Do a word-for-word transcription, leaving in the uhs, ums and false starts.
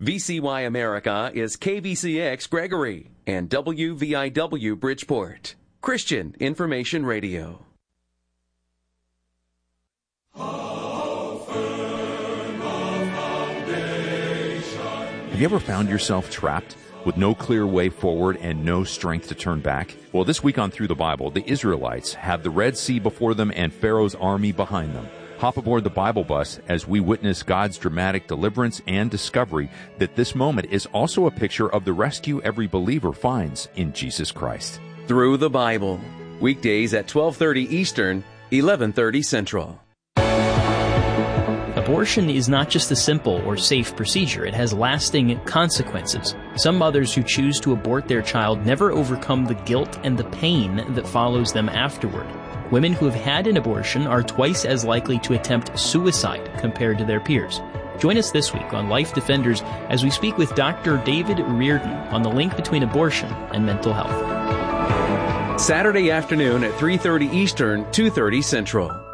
V C Y America is K V C X Gregory and W V I W Bridgeport. Christian Information Radio. Have you ever found yourself trapped with no clear way forward and no strength to turn back? Well, this week on Through the Bible, the Israelites have the Red Sea before them and Pharaoh's army behind them. Hop aboard the Bible bus as we witness God's dramatic deliverance and discovery that this moment is also a picture of the rescue every believer finds in Jesus Christ. Through the Bible, weekdays at twelve thirty Eastern, eleven thirty Central. Abortion is not just a simple or safe procedure. It has lasting consequences. Some mothers who choose to abort their child never overcome the guilt and the pain that follows them afterward. Women who have had an abortion are twice as likely to attempt suicide compared to their peers. Join us this week on Life Defenders as we speak with Doctor David Reardon on the link between abortion and mental health. Saturday afternoon at three thirty Eastern, two thirty Central.